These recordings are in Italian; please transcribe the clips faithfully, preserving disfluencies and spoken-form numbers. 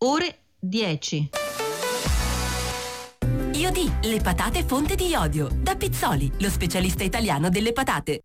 ore dieci. Iodi, le patate fonte di iodio. Da Pizzoli, lo specialista italiano delle patate.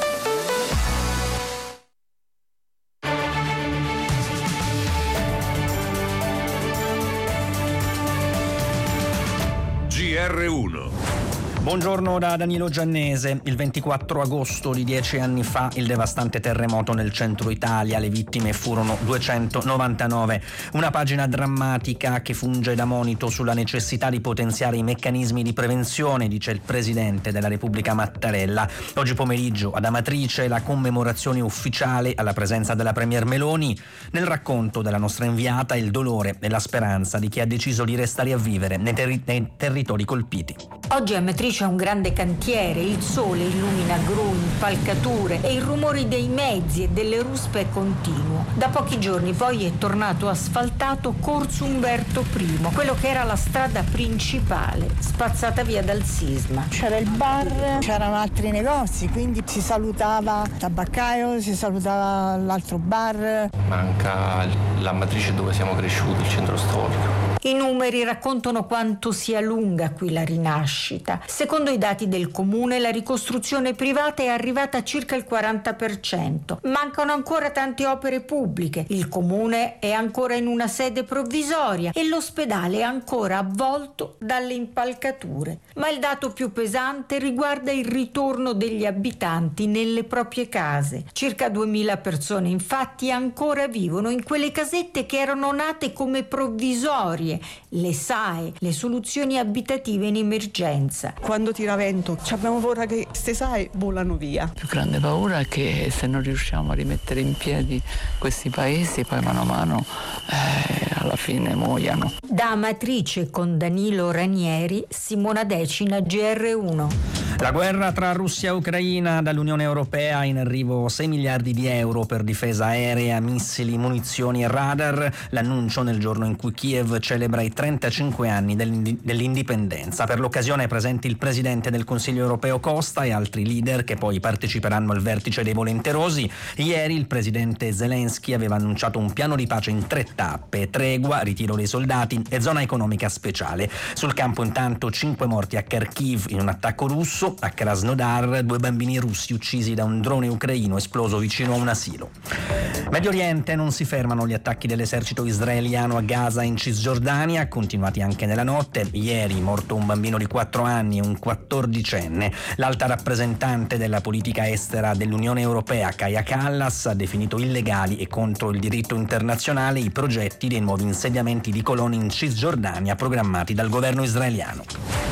G R uno. Buongiorno da Danilo Giannese. Il ventiquattro agosto di dieci anni fa il devastante terremoto nel centro Italia. Le vittime furono duecentonovantanove. Una pagina drammatica che funge da monito sulla necessità di potenziare i meccanismi di prevenzione, dice il presidente della Repubblica Mattarella. Oggi pomeriggio ad Amatrice la commemorazione ufficiale alla presenza della Premier Meloni. Nel racconto della nostra inviata il dolore e la speranza di chi ha deciso di restare a vivere nei, terri- nei territori colpiti. Oggi a Amatrice c'è un grande cantiere, il sole illumina gru, impalcature e il rumore dei mezzi e delle ruspe è continuo. Da pochi giorni poi è tornato asfaltato Corso Umberto I, quello che era la strada principale, spazzata via dal sisma. C'era il bar, c'erano altri negozi, quindi si salutava il tabaccaio, si salutava l'altro bar. Manca l'Amatrice dove siamo cresciuti, il centro storico. I numeri raccontano quanto sia lunga qui la rinascita. Secondo i dati del comune, la ricostruzione privata è arrivata a circa il quaranta per cento. Mancano ancora tante opere pubbliche. Il comune è ancora in una sede provvisoria e l'ospedale è ancora avvolto dalle impalcature. Ma il dato più pesante riguarda il ritorno degli abitanti nelle proprie case. Circa duemila persone, infatti, ancora vivono in quelle casette che erano nate come provvisorie, le S A E, le soluzioni abitative in emergenza. Quando tira vento abbiamo paura che queste S A E volano via. La più grande paura è che se non riusciamo a rimettere in piedi questi paesi, poi mano a mano eh, alla fine muoiano. Da Amatrice con Danilo Ranieri, Simona Decina, G R uno. La guerra tra Russia e Ucraina, dall'Unione Europea in arrivo sei miliardi di euro per difesa aerea, missili, munizioni e radar. L'annuncio nel giorno in cui Kiev celebra i trentacinque anni dell'indipendenza. Per l'occasione è presente il presidente del Consiglio Europeo Costa e altri leader che poi parteciperanno al vertice dei volenterosi. Ieri il presidente Zelensky aveva annunciato un piano di pace in tre tappe: tregua, ritiro dei soldati e zona economica speciale. Sul campo intanto cinque morti a Kharkiv in un attacco russo. A Krasnodar due bambini russi uccisi da un drone ucraino esploso vicino a un asilo. Medio Oriente, non si fermano gli attacchi dell'esercito israeliano a Gaza e in Cisgiordania, continuati anche nella notte. Ieri morto un bambino di quattro anni e un quattordicenne. L'alta rappresentante della politica estera dell'Unione Europea, Kaja Kallas, ha definito illegali e contro il diritto internazionale i progetti dei nuovi insediamenti di coloni in Cisgiordania programmati dal governo israeliano.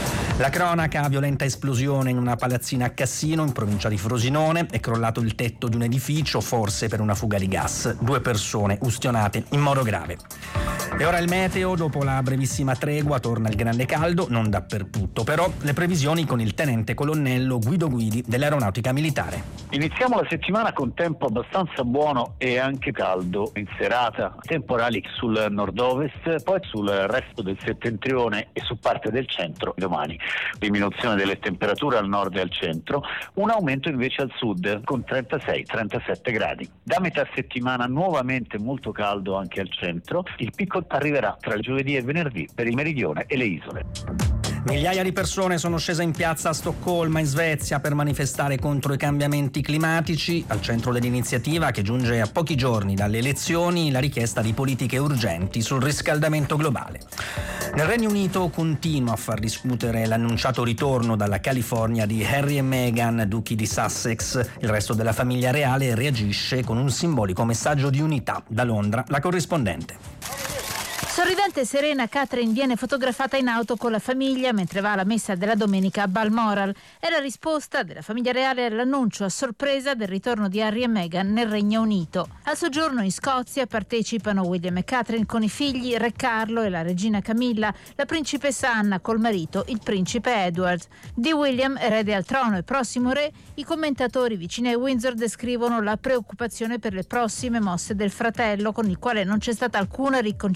La cronaca: violenta esplosione in una palazzina a Cassino, in provincia di Frosinone. È crollato il tetto di un edificio, forse per una fuga di gas. Due persone ustionate in modo grave. E ora il meteo: dopo la brevissima tregua torna il grande caldo, non dappertutto però. Le previsioni con il tenente colonnello Guido Guidi dell'Aeronautica Militare. Iniziamo la settimana con tempo abbastanza buono e anche caldo in serata, temporali sul nord-ovest, poi sul resto del settentrione e su parte del centro domani. Diminuzione delle temperature al nord e al centro, un aumento invece al sud con trentasei trentasette gradi. Da metà settimana nuovamente molto caldo anche al centro, il picco arriverà tra il giovedì e venerdì per il meridione e le isole. Migliaia di persone sono scese in piazza a Stoccolma, in Svezia, per manifestare contro i cambiamenti climatici. Al centro dell'iniziativa, che giunge a pochi giorni dalle elezioni, la richiesta di politiche urgenti sul riscaldamento globale. Nel Regno Unito continua a far discutere l'annunciato ritorno dalla California di Harry e Meghan, duchi di Sussex. Il resto della famiglia reale reagisce con un simbolico messaggio di unità. Da Londra, la corrispondente. Sorridente e serena, Catherine viene fotografata in auto con la famiglia mentre va alla messa della domenica a Balmoral. È la risposta della famiglia reale all'annuncio a sorpresa del ritorno di Harry e Meghan nel Regno Unito. Al soggiorno in Scozia partecipano William e Catherine con i figli, Re Carlo e la regina Camilla, la principessa Anna col marito, il principe Edward. Di William, erede al trono e prossimo re, i commentatori vicini a Windsor descrivono la preoccupazione per le prossime mosse del fratello, con il quale non c'è stata alcuna riconciliazione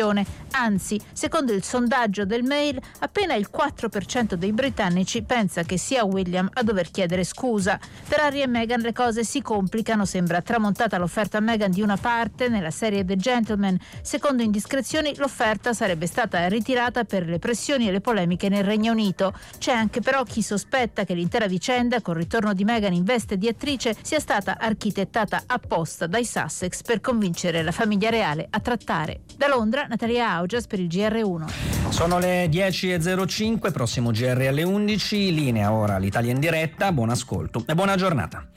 ricostruzione. Anzi, secondo il sondaggio del Mail, appena il quattro per cento dei britannici pensa che sia William a dover chiedere scusa. Per Harry e Meghan le cose si complicano, sembra tramontata l'offerta a Meghan di una parte nella serie The Gentleman. Secondo indiscrezioni, l'offerta sarebbe stata ritirata per le pressioni e le polemiche nel Regno Unito. C'è anche però chi sospetta che l'intera vicenda, col ritorno di Meghan in veste di attrice, sia stata architettata apposta dai Sussex per convincere la famiglia reale a trattare. Da Londra, Natalia Augias per il G R uno. Sono le dieci e zero cinque, prossimo G R alle undici, linea ora l'Italia in diretta, buon ascolto e buona giornata.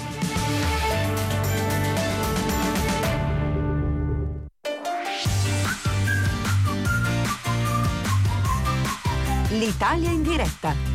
L'Italia in diretta.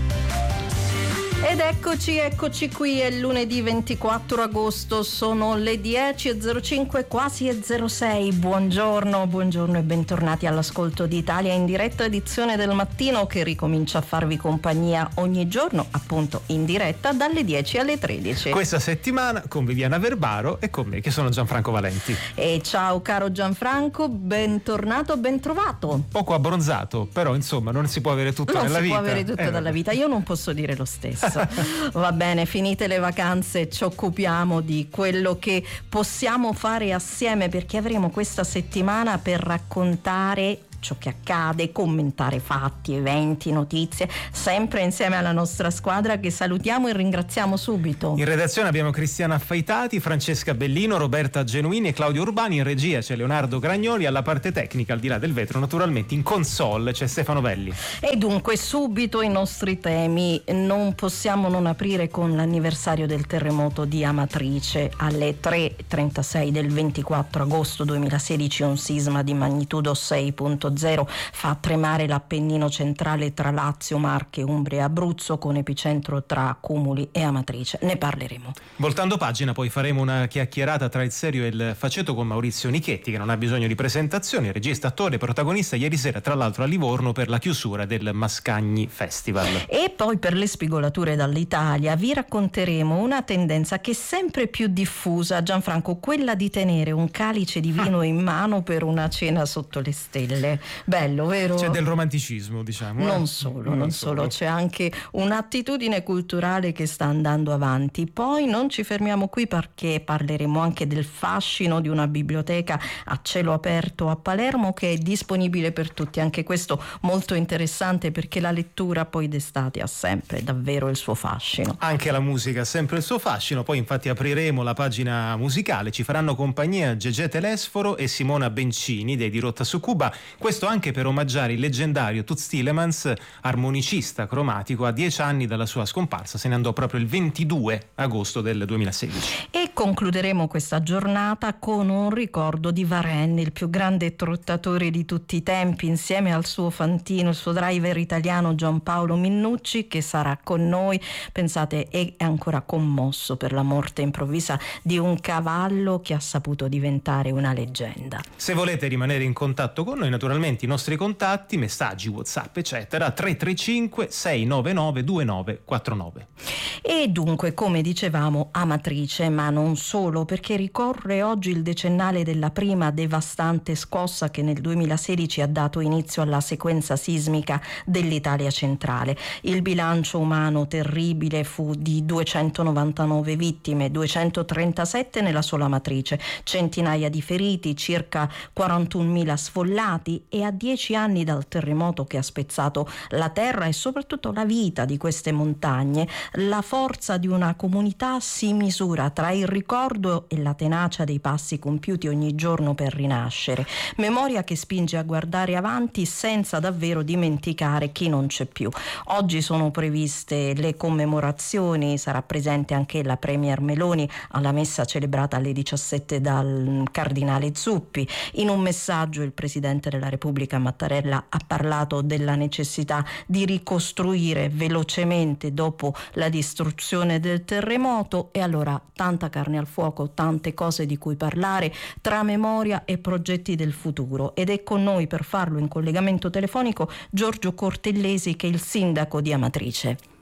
Ed eccoci, eccoci qui, è lunedì ventiquattro agosto, sono le dieci e zero cinque, quasi e zero sei. Buongiorno, buongiorno e bentornati all'ascolto di Italia in diretta, edizione del mattino che ricomincia a farvi compagnia ogni giorno, appunto in diretta, dalle dieci alle tredici. Questa settimana con Viviana Verbaro e con me, che sono Gianfranco Valenti. E ciao caro Gianfranco, bentornato, ben trovato. Poco abbronzato, però insomma non si può avere tutto non nella vita. Non si può avere tutto eh, dalla vita, io non posso dire lo stesso. Va bene, finite le vacanze ci occupiamo di quello che possiamo fare assieme, perché avremo questa settimana per raccontare ciò che accade, commentare fatti, eventi, notizie, sempre insieme alla nostra squadra che salutiamo e ringraziamo subito. In redazione abbiamo Cristiana Affaitati, Francesca Bellino, Roberta Genuini e Claudio Urbani. In regia c'è Leonardo Gragnoli, alla parte tecnica, al di là del vetro, naturalmente in console c'è Stefano Belli. E dunque subito i nostri temi. Non possiamo non aprire con l'anniversario del terremoto di Amatrice. Alle tre e trentasei del ventiquattro agosto duemilasedici un sisma di magnitudo sei virgola zero fa tremare l'Appennino centrale tra Lazio, Marche, Umbria e Abruzzo, con epicentro tra Cumuli e Amatrice. Ne parleremo. Voltando pagina poi faremo una chiacchierata tra il serio e il faceto con Maurizio Nichetti, che non ha bisogno di presentazioni, regista, attore, protagonista ieri sera tra l'altro a Livorno per la chiusura del Mascagni Festival. E poi per le spigolature dall'Italia vi racconteremo una tendenza che è sempre più diffusa, Gianfranco, quella di tenere un calice di vino ah. in mano per una cena sotto le stelle. Bello, vero? C'è del romanticismo, diciamo. Non eh? solo, non, non solo. solo, c'è anche un'attitudine culturale che sta andando avanti. Poi non ci fermiamo qui, perché parleremo anche del fascino di una biblioteca a cielo aperto a Palermo che è disponibile per tutti. Anche questo molto interessante, perché la lettura poi d'estate ha sempre davvero il suo fascino. Anche la musica ha sempre il suo fascino. Poi infatti apriremo la pagina musicale, ci faranno compagnia Gegè Telesforo e Simona Bencini dei Di Rotta su Cuba. Questo anche per omaggiare il leggendario Toots Thielemans, armonicista cromatico. A dieci anni dalla sua scomparsa, se ne andò proprio il ventidue agosto del duemilasedici. E concluderemo questa giornata con un ricordo di Varenne, il più grande trottatore di tutti i tempi, insieme al suo fantino, il suo driver italiano Giampaolo Minnucci, che sarà con noi. Pensate, è ancora commosso per la morte improvvisa di un cavallo che ha saputo diventare una leggenda. Se volete rimanere in contatto con noi, naturalmente i nostri contatti, messaggi, WhatsApp eccetera, tre tre cinque sei nove nove due nove quattro nove. E dunque, come dicevamo, Amatrice, ma non solo, perché ricorre oggi il decennale della prima devastante scossa che nel duemilasedici ha dato inizio alla sequenza sismica dell'Italia centrale. Il bilancio umano terribile fu di duecentonovantanove vittime, duecentotrentasette nella sola Amatrice, centinaia di feriti, circa quarantunomila sfollati. E a dieci anni dal terremoto che ha spezzato la terra e soprattutto la vita di queste montagne, la forza di una comunità si misura tra il ricordo e la tenacia dei passi compiuti ogni giorno per rinascere. Memoria che spinge a guardare avanti senza davvero dimenticare chi non c'è più. Oggi sono previste le commemorazioni, sarà presente anche la Premier Meloni alla messa celebrata alle diciassette dal cardinale Zuppi. In un messaggio il Presidente della Repubblica Mattarella ha parlato della necessità di ricostruire velocemente dopo la distruzione del terremoto. E allora tanta carne al fuoco, tante cose di cui parlare tra memoria e progetti del futuro, ed è con noi per farlo in collegamento telefonico Giorgio Cortellesi, che è il sindaco di Amatrice.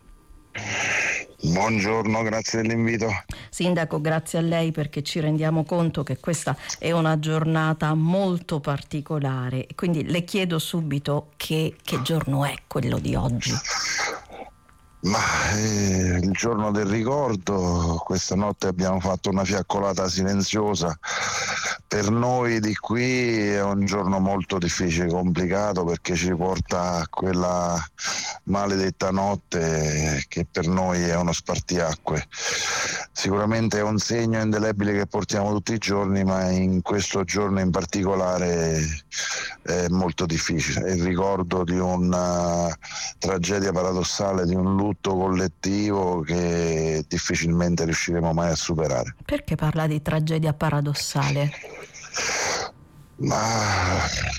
Buongiorno, grazie dell'invito. Sindaco, grazie a lei, perché ci rendiamo conto che questa è una giornata molto particolare, quindi le chiedo subito che, che giorno è quello di oggi. Ma eh, il giorno del ricordo, questa notte abbiamo fatto una fiaccolata silenziosa. Per noi di qui è un giorno molto difficile, complicato, perché ci porta a quella maledetta notte che per noi è uno spartiacque. Sicuramente è un segno indelebile che portiamo tutti i giorni, ma in questo giorno in particolare è molto difficile. È il ricordo di una tragedia paradossale, di un lutto collettivo che difficilmente riusciremo mai a superare. Perché parla di tragedia paradossale? Ma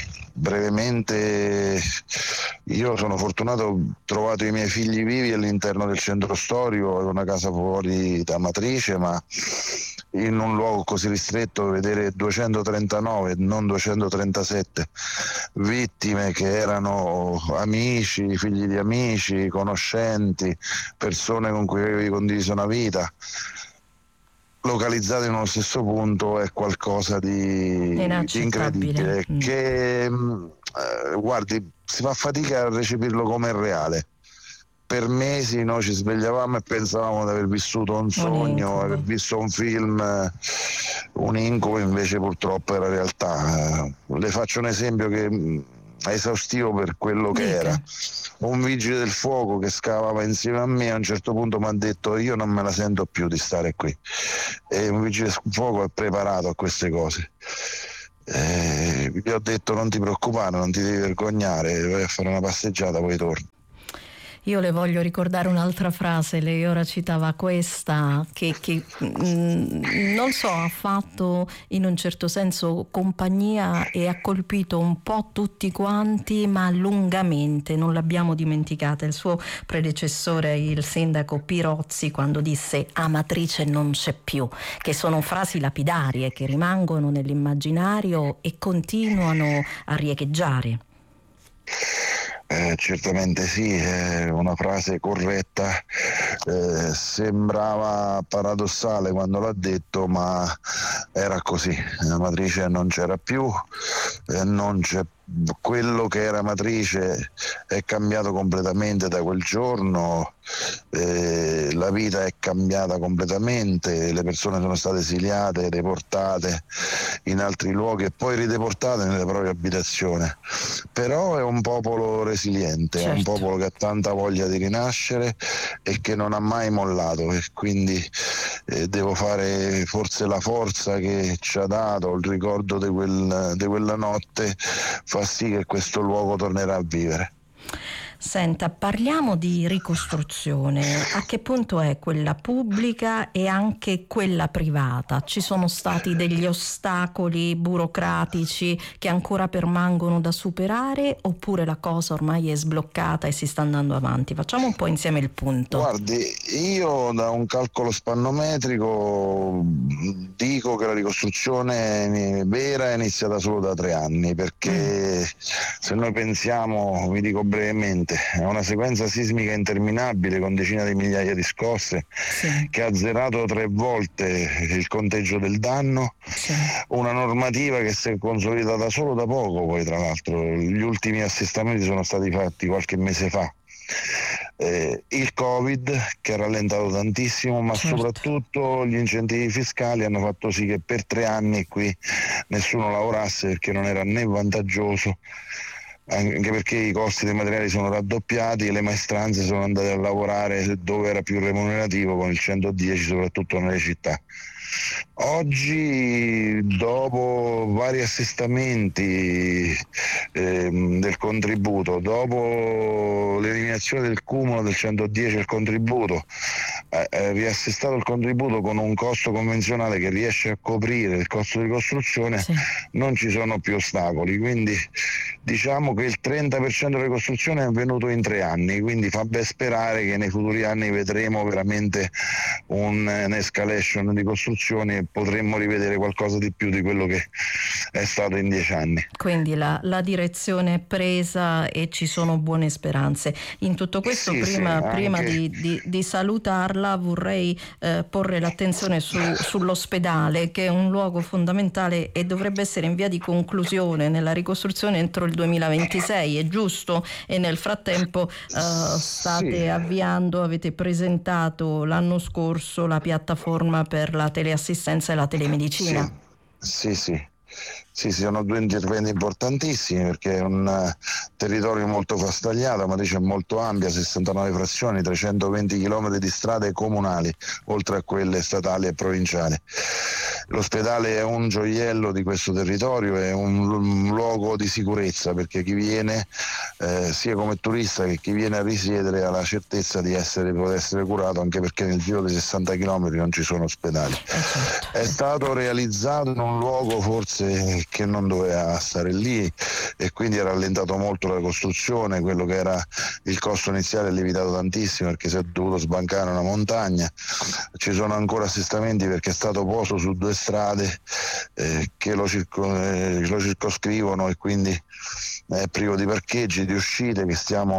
brevemente, io sono fortunato, ho trovato i miei figli vivi all'interno del centro storico, avevo una casa fuori da Amatrice, ma in un luogo così ristretto vedere duecentotrentanove, non duecentotrentasette vittime che erano amici, figli di amici, conoscenti, persone con cui avevi condiviso una vita, localizzate in uno stesso punto, è qualcosa di, di incredibile, mm. che eh, guardi, si fa fatica a recepirlo come reale. Per mesi noi ci svegliavamo e pensavamo di aver vissuto un sogno, un aver visto un film, un incubo, invece purtroppo era realtà. Le faccio un esempio che è esaustivo per quello che era. Un vigile del fuoco che scavava insieme a me a un certo punto mi ha detto: io non me la sento più di stare qui. E un vigile del fuoco è preparato a queste cose. E gli ho detto: non ti preoccupare, non ti devi vergognare, vai a fare una passeggiata, poi torni. Io le voglio ricordare un'altra frase, lei ora citava questa, che, che mh, non so, ha fatto in un certo senso compagnia e ha colpito un po' tutti quanti, ma lungamente, non l'abbiamo dimenticata. Il suo predecessore, il sindaco Pirozzi, quando disse Amatrice non c'è più, che sono frasi lapidarie che rimangono nell'immaginario e continuano a riecheggiare. Eh, certamente sì, è una frase corretta, eh, sembrava paradossale quando l'ha detto, ma era così. Amatrice non c'era più, eh, non c'è quello che era Amatrice è cambiato completamente da quel giorno, eh, la vita è cambiata completamente, le persone sono state esiliate, deportate in altri luoghi e poi rideportate nelle proprie abitazioni. Però è un popolo resiliente, certo. È un popolo che ha tanta voglia di rinascere e che non ha mai mollato, e quindi eh, devo fare forse la forza che ci ha dato il ricordo di quel, di quella notte, fa sì che questo luogo tornerà a vivere. Senta, parliamo di ricostruzione. A che punto è quella pubblica e anche quella privata? Ci sono stati degli ostacoli burocratici che ancora permangono da superare, oppure la cosa ormai è sbloccata e si sta andando avanti? Facciamo un po' insieme il punto. Guardi, io da un calcolo spannometrico dico che la ricostruzione vera è iniziata solo da tre anni, perché mm. se noi pensiamo, vi dico brevemente, è una sequenza sismica interminabile con decine di migliaia di scosse, sì. che ha azzerato tre volte il conteggio del danno, sì. una normativa che si è consolidata solo da poco, poi tra l'altro gli ultimi assestamenti sono stati fatti qualche mese fa. Eh, il Covid che ha rallentato tantissimo, ma certo. soprattutto gli incentivi fiscali hanno fatto sì che per tre anni qui nessuno lavorasse, perché non era né vantaggioso, anche perché i costi dei materiali sono raddoppiati e le maestranze sono andate a lavorare dove era più remunerativo, con il centodieci, soprattutto nelle città. Oggi, dopo vari assestamenti eh, del contributo, dopo l'eliminazione del cumulo del centodieci al contributo, eh, è riassestato il contributo con un costo convenzionale che riesce a coprire il costo di costruzione, sì. non ci sono più ostacoli, quindi diciamo che il trenta per cento della ricostruzione è avvenuto in tre anni, quindi fa ben sperare che nei futuri anni vedremo veramente un, un'escalation di costruzioni e potremmo rivedere qualcosa di più di quello che è stato in dieci anni. Quindi la, la direzione è presa e ci sono buone speranze. In tutto questo, sì, prima, sì, prima anche... di, di, di salutarla, vorrei eh, porre l'attenzione su, sull'ospedale, che è un luogo fondamentale e dovrebbe essere in via di conclusione nella ricostruzione entro il duemilaventisei, è giusto? E nel frattempo eh, state sì. avviando, avete presentato l'anno scorso la piattaforma per la teleassistenza e la telemedicina. Sì, sì, sì. Sì, sono due interventi importantissimi perché è un uh, territorio molto frastagliato, Amatrice è molto ampia, sessantanove frazioni, trecentoventi chilometri di strade comunali, oltre a quelle statali e provinciali. L'ospedale è un gioiello di questo territorio, è un, un luogo di sicurezza perché chi viene, eh, sia come turista che chi viene a risiedere, ha la certezza di essere, poter essere curato, anche perché nel giro di sessanta chilometri non ci sono ospedali. È stato realizzato in un luogo forse che non doveva stare lì e quindi ha rallentato molto la costruzione. Quello che era il costo iniziale è lievitato tantissimo perché si è dovuto sbancare una montagna. Ci sono ancora assestamenti perché è stato posto su due strade eh, che lo, circo, eh, lo circoscrivono e quindi è privo di parcheggi, di uscite, che stiamo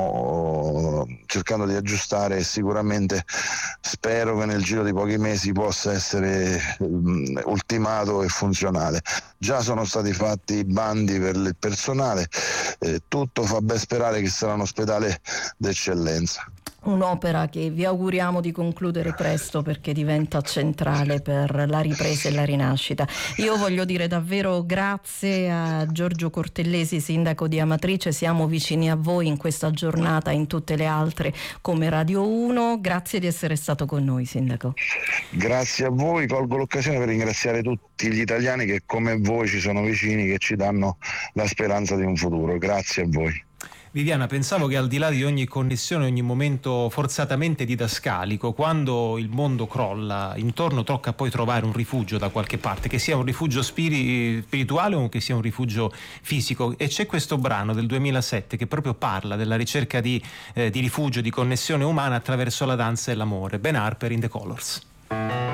oh, cercando di aggiustare e sicuramente spero che nel giro di pochi mesi possa essere um, ultimato e funzionale. Già sono stati fatti i bandi per il personale, eh, tutto fa ben sperare che sarà un ospedale d'eccellenza. Un'opera che vi auguriamo di concludere presto perché diventa centrale per la ripresa e la rinascita. Io voglio dire davvero grazie a Giorgio Cortellesi, sindaco di Amatrice, siamo vicini a voi in questa giornata e in tutte le altre come Radio uno, grazie di essere stato con noi, sindaco. Grazie a voi, colgo l'occasione per ringraziare tutti gli italiani che come voi ci sono vicini, che ci danno la speranza di un futuro, grazie a voi. Viviana, pensavo che al di là di ogni connessione, ogni momento forzatamente didascalico, quando il mondo crolla intorno tocca poi trovare un rifugio da qualche parte, che sia un rifugio spiri- spirituale o che sia un rifugio fisico, e c'è questo brano del duemilasette che proprio parla della ricerca di, eh, di rifugio, di connessione umana attraverso la danza e l'amore. Ben Harper in The Colors.